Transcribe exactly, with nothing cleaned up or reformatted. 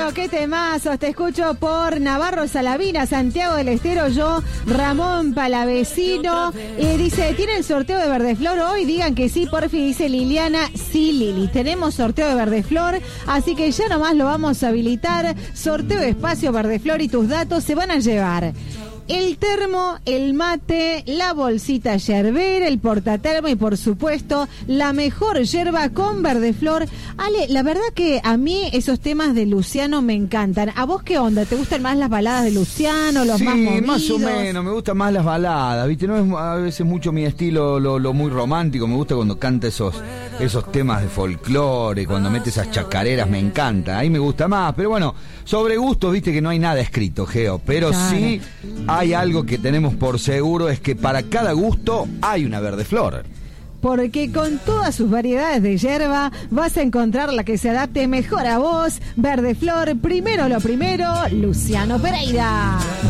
Luciano, qué temazos. Te escucho por Navarro Salavina, Santiago del Estero, yo, Ramón Palavecino. Eh, dice, ¿tienen sorteo de Verdeflor hoy? Digan que sí, porfi, dice Liliana. Sí, Lili, tenemos sorteo de Verdeflor, así que ya nomás lo vamos a habilitar. Sorteo de espacio Verdeflor y tus datos se van a llevar el termo, el mate, la bolsita yerbera, el portatermo y por supuesto la mejor yerba con Verdeflor. Ale, la verdad que a mí esos temas de Luciano me encantan. ¿A vos qué onda? ¿Te gustan más las baladas de Luciano, los sí, más movidos? Más o menos, me gustan más las baladas, ¿viste? No es a veces mucho mi estilo, lo, lo muy romántico. Me gusta cuando canta esos, esos temas de folclore, cuando mete esas chacareras, me encanta. Ahí me gusta más, pero bueno, sobre gustos, viste que no hay nada escrito, Geo, pero claro, sí hay algo que tenemos por seguro, es que para cada gusto hay una Verdeflor. Porque con todas sus variedades de yerba vas a encontrar la que se adapte mejor a vos. Verdeflor, primero lo primero, Luciano Pereira.